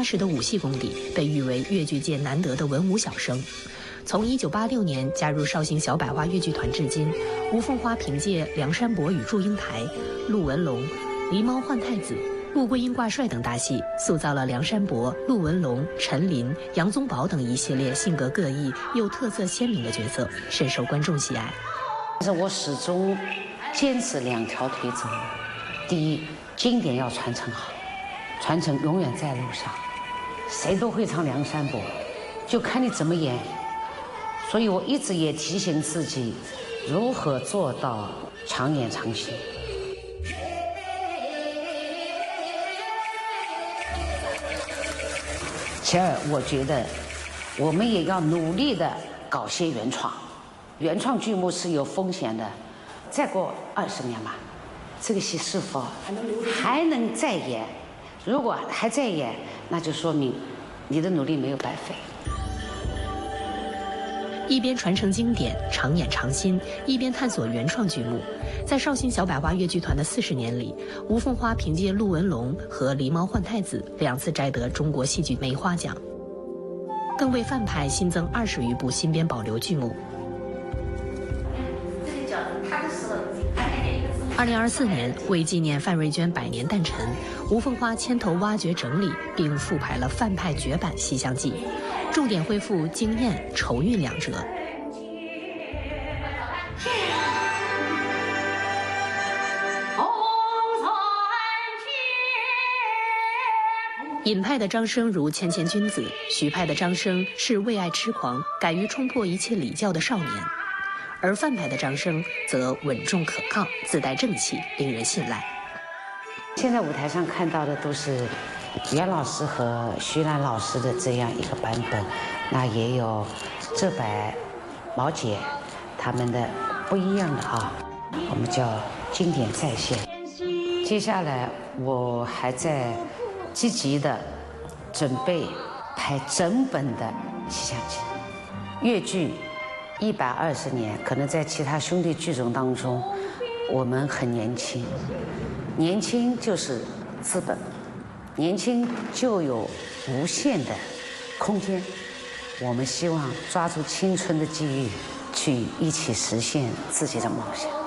实的武戏功底，被誉为粤剧界难得的文武小生。从1986年加入绍兴小百花越剧团至今，吴凤花凭借《梁山伯与祝英台》、陆文龙、狸猫换太子、穆桂英挂帅等大戏，塑造了梁山伯、陆文龙、陈琳、杨宗保等一系列性格各异又特色鲜明的角色，深受观众喜爱。 但是我始终坚持2条腿走。第一，经典要传承好，传承永远在路上。谁都会唱梁山伯，就看你怎么演。所以我一直也提醒自己，如何做到常演常新。其二，我觉得我们也要努力的搞些原创。原创剧目是有风险的，再过20年吧，这个戏是否还能再演？如果还在演，那就说明你的努力没有白费。 一边传承经典、常演常新，一边探索原创剧目。在绍兴小百花越剧团的40年里，吴凤花凭借陆文龙和狸猫换太子2次摘得中国戏剧梅花奖，更为范派新增20余部新编保留剧目。2024年，为纪念范瑞娟100年诞辰，吴凤花牵头挖掘整理并复排了范派绝版《西厢记》，重点恢复惊艳、愁韵2折。尹派的张生如谦谦君子，徐派的张生是为爱痴狂，敢于冲破一切礼教的少年。而范派的张生则稳重可靠，自带正气，令人信赖。 现在舞台上看到的都是袁老师和徐兰老师的这样一个版本，那也有浙百、毛姐他们的不一样的啊，我们叫经典再现。接下来我还在积极的准备拍整本的《西厢记》。越剧120年，可能在其他兄弟剧种当中，我们很年轻，年轻就是资本，年轻就有无限的空间。我们希望抓住青春的机遇，去一起实现自己的梦想。